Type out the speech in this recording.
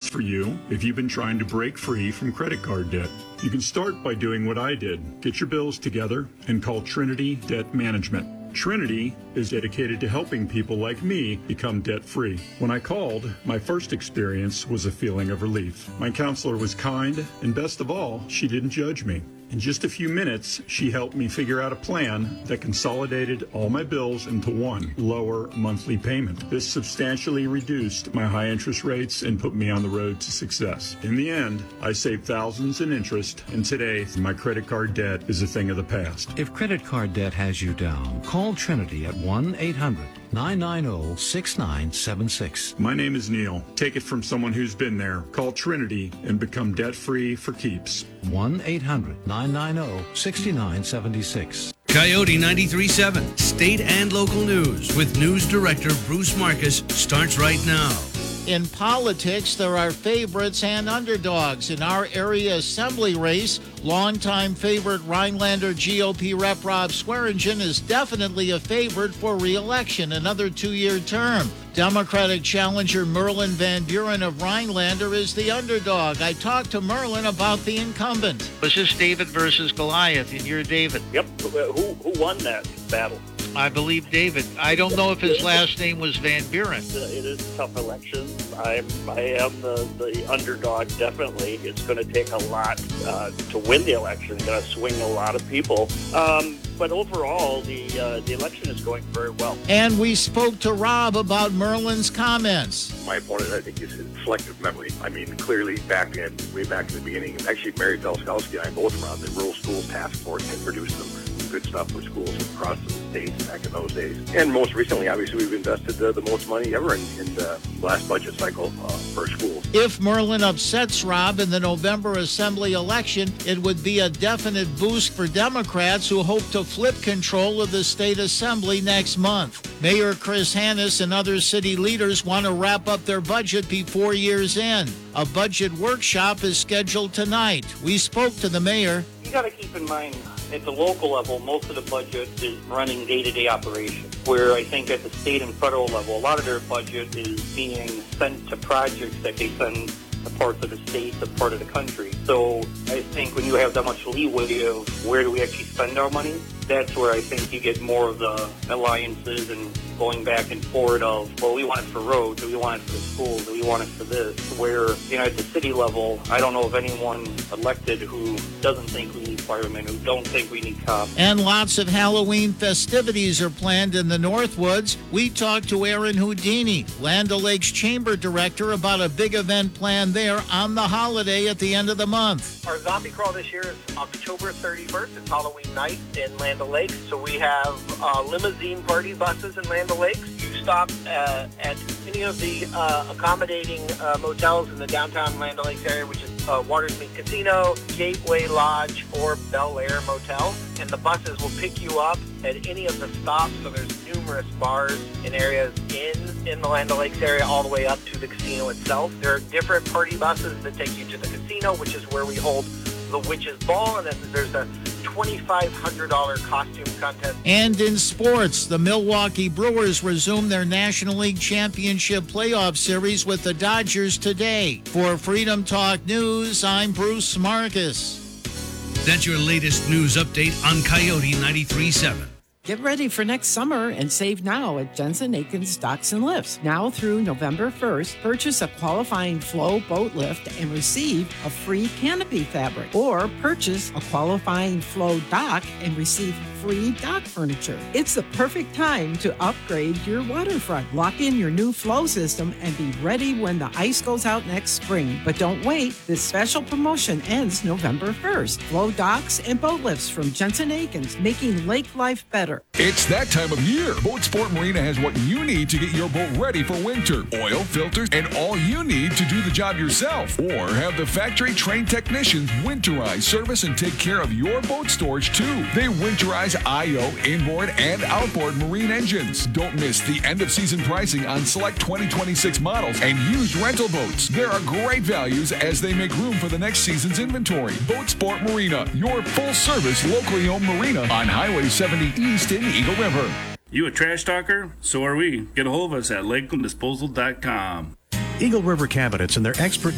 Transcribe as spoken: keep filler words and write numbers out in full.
for you if you've been trying to break free from credit card debt. You can start by doing what I did. Get your bills together and call Trinity Debt Management. Trinity is dedicated to helping people like me become debt-free. When I called, my first experience was a feeling of relief. My counselor was kind, and best of all, she didn't judge me. In just a few minutes, she helped me figure out a plan that consolidated all my bills into one lower monthly payment. This substantially reduced my high interest rates and put me on the road to success. In the end, I saved thousands in interest, and today, my credit card debt is a thing of the past. If credit card debt has you down, call Trinity at one eight hundred nine nine zero six nine seven six. My name is Neil. Take it from someone who's been there. Call Trinity and become debt-free for keeps. one eight hundred nine nine zero six nine seven six. Coyote ninety-three point seven, state and local news with News Director Bruce Marcus starts right now. In politics, there are favorites and underdogs. In our area assembly race, longtime favorite Rhinelander G O P Rep Rob Swearingen is definitely a favorite for re-election, another two-year term. Democratic challenger Merlin Van Buren of Rhinelander is the underdog. I talked to Merlin about the incumbent. This is David versus Goliath, and you're David. Yep. Who who won that battle? I believe David. I don't know if his last name was Van Buren. It is a tough election. I'm, I am the, the underdog, definitely. It's going to take a lot uh, to win the election. It's going to swing a lot of people. Um, but overall, the uh, the election is going very well. And we spoke to Rob about Merlin's comments. My opponent, I think, is in selective memory. I mean, clearly back in, way back in the beginning, actually Mary Felskowski and I both were on the Rural Schools Task Force and produced some good stuff for schools across the states back in those days. And most recently, obviously, we've invested uh, the most money ever in, in the last budget cycle uh, for schools. If Merlin upsets Rob in the November Assembly election, it would be a definite boost for Democrats who hope to flip control of the state assembly next month. Mayor Chris Hannes and other city leaders want to wrap up their budget before year's end. A budget workshop is scheduled tonight. We spoke to the mayor. You got to keep in mind, at the local level, most of the budget is running day-to-day operations, where I think at the state and federal level, a lot of their budget is being sent to projects that they send to parts of the state, to part of the country. So I think when you have that much leeway of where do we actually spend our money, that's where I think you get more of the alliances and going back and forth of, well, we want it for roads, or we want it for the schools, or we want it for this, where, you know, at the city level, I don't know of anyone elected who doesn't think we need firemen, who don't think we need cops. And lots of Halloween festivities are planned in the Northwoods. We talked to Aaron Houdini, Land O'Lakes Chamber Director, about a big event planned there on the holiday at the end of the month. Our zombie crawl this year is October thirty-first. It's Halloween night in Land O'Lakes. So we have uh, limousine party buses in Land O'Lakes. You stop uh, at any of the uh, accommodating uh, motels in the downtown Land O'Lakes area, which is uh, Watersmeet Casino, Gateway Lodge, or Bel Air Motel. And the buses will pick you up at any of the stops. So there's numerous bars and areas in, in the Land O'Lakes area all the way up to the casino itself. There are different party buses that take you to the casino, which is where we hold the Witch's Ball, and then there's a twenty-five hundred dollars costume contest. And in sports, the Milwaukee Brewers resume their National League Championship playoff series with the Dodgers today. For Freedom Talk News, I'm Bruce Marcus. That's your latest news update on Coyote ninety-three point seven. Get ready for next summer and save now at Jensen Aikens Docks and Lifts. Now through November first, purchase a qualifying Flow boat lift and receive a free canopy fabric. Or purchase a qualifying Flow dock and receive free dock furniture. It's the perfect time to upgrade your waterfront. Lock in your new Flow system and be ready when the ice goes out next spring. But don't wait. This special promotion ends November first. Flow docks and boat lifts from Jensen Aikens, making lake life better. It's that time of year. Boat Sport Marina has what you need to get your boat ready for winter. Oil, filters, and all you need to do the job yourself. Or have the factory-trained technicians winterize, service, and take care of your boat storage too. They winterize I O, inboard, and outboard marine engines. Don't miss the end-of-season pricing on select twenty twenty-six models and used rental boats. There are great values as they make room for the next season's inventory. Boat Sport Marina, your full-service, locally owned marina on Highway seventy East in Eagle River. You a trash talker? So are we. Get a hold of us at lakeland disposal dot com. Eagle River Cabinets and their expert